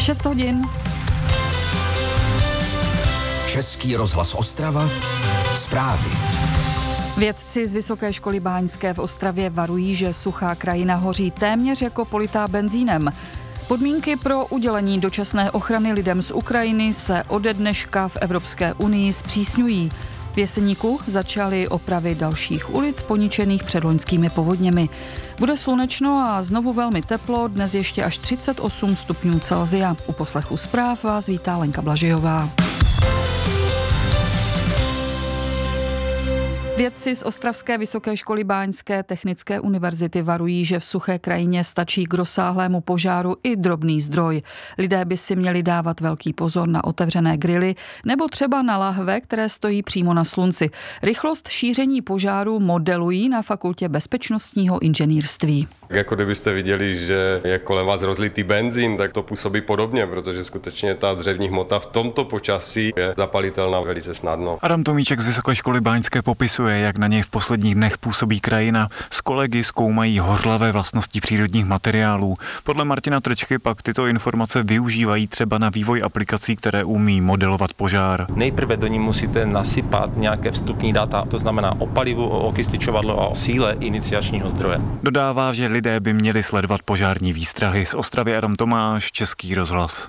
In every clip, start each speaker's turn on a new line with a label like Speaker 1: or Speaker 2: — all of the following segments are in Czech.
Speaker 1: 6 hodin.
Speaker 2: Český rozhlas Ostrava. Zprávy.
Speaker 1: Vědci z Vysoké školy báňské v Ostravě varují, že suchá krajina hoří téměř jako politá benzínem. Podmínky pro udělení dočasné ochrany lidem z Ukrajiny se ode dneška v Evropské unii zpřísňují. V Jeseníku začaly opravy dalších ulic poničených předloňskými povodněmi. Bude slunečno a znovu velmi teplo, dnes ještě až 38 stupňů Celsia. U poslechu zpráv vás vítá Lenka Blažejová. Vědci z Ostravské vysoké školy báňské technické univerzity varují, že v suché krajině stačí k rozsáhlému požáru i drobný zdroj. Lidé by si měli dávat velký pozor na otevřené grily nebo třeba na lahve, které stojí přímo na slunci. Rychlost šíření požáru modelují na Fakultě bezpečnostního inženýrství.
Speaker 3: Jako kdybyste viděli, že je kolem vás rozlitý benzín, tak to působí podobně, protože skutečně ta dřevní hmota v tomto počasí je zapalitelná velice snadno.
Speaker 4: Adam Tomíček z Vysoké školy báňské popisuje, jak na něj v posledních dnech působí krajina. S kolegy zkoumají hořlavé vlastnosti přírodních materiálů. Podle Martina Trčky pak tyto informace využívají třeba na vývoj aplikací, které umí modelovat požár.
Speaker 5: Nejprve do ní musíte nasypat nějaké vstupní data, to znamená o palivu, o okystičovadlo a o síle iniciačního zdroje.
Speaker 4: Dodává, že lidé by měli sledovat požární výstrahy. Z Ostravy Adam Tomáš, Český rozhlas.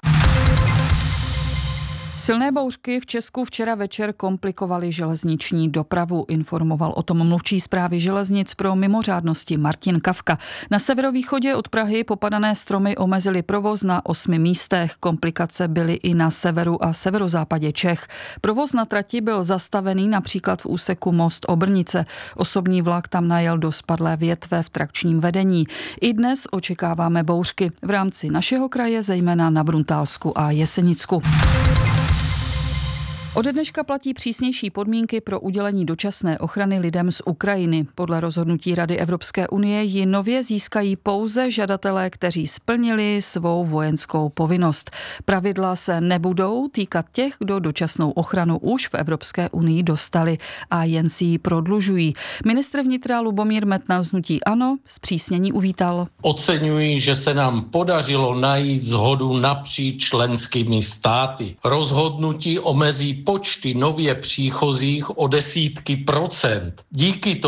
Speaker 1: Silné bouřky v Česku včera večer komplikovaly železniční dopravu, informoval o tom mluvčí Správy železnic pro mimořádnosti Martin Kafka. Na severovýchodě od Prahy popadané stromy omezily provoz na 8 místech. Komplikace byly i na severu a severozápadě Čech. Provoz na trati byl zastavený například v úseku Most Obrnice. Osobní vlak tam najel do spadlé větve v trakčním vedení. I dnes očekáváme bouřky v rámci našeho kraje, zejména na Bruntálsku a Jesenicku. Ode dneška platí přísnější podmínky pro udělení dočasné ochrany lidem z Ukrajiny. Podle rozhodnutí Rady Evropské unie ji nově získají pouze žadatelé, kteří splnili svou vojenskou povinnost. Pravidla se nebudou týkat těch, kdo dočasnou ochranu už v Evropské unii dostali a jen si ji prodlužují. Ministr vnitra Lubomír Metnar z hnutí ANO zpřísnění uvítal.
Speaker 6: Oceňuji, že se nám podařilo najít shodu napříč členskými státy. Rozhodnutí omezí počty nově příchozích o desítky procent. Díky tomu